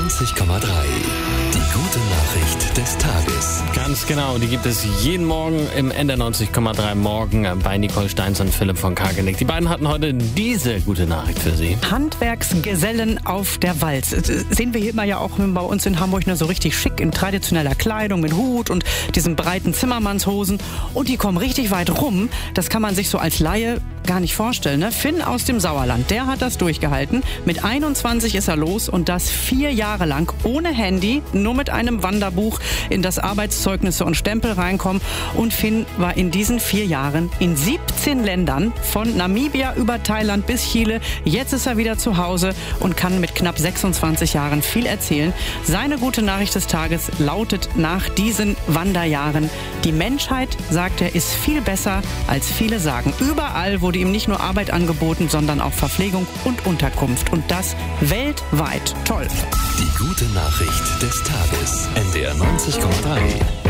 90,3. Die gute Nachricht des Tages. Ganz genau, die gibt es jeden Morgen im NDR 90,3 Morgen bei Nicole Steins und Philipp von Kargeneck. Die beiden hatten heute diese gute Nachricht für Sie. Handwerksgesellen auf der Walz. Sehen wir hier immer ja auch bei uns in Hamburg so richtig schick in traditioneller Kleidung mit Hut und diesen breiten Zimmermannshosen. Und die kommen richtig weit rum. Das kann man sich so als Laie gar nicht vorstellen. Ne? Finn aus dem Sauerland, der hat das durchgehalten. Mit 21 ist er los und das 4 Jahre lang ohne Handy, nur mit einem Wanderbuch, in das Arbeitszeugnisse und Stempel reinkommen. Und Finn war in diesen 4 Jahren in 17 Ländern, von Namibia über Thailand bis Chile. Jetzt ist er wieder zu Hause und kann mit knapp 26 Jahren viel erzählen. Seine gute Nachricht des Tages lautet nach diesen Wanderjahren: Die Menschheit, sagt er, ist viel besser, als viele sagen. Überall wurde ihm nicht nur Arbeit angeboten, sondern auch Verpflegung und Unterkunft. Und das weltweit. Toll. Die gute Nachricht des Tages. NDR 90,3.